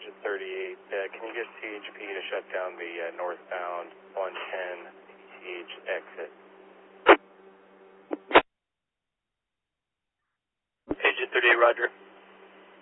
Agent 38. Can you get CHP to shut down the northbound 110 ETH exit? Agent 38, roger.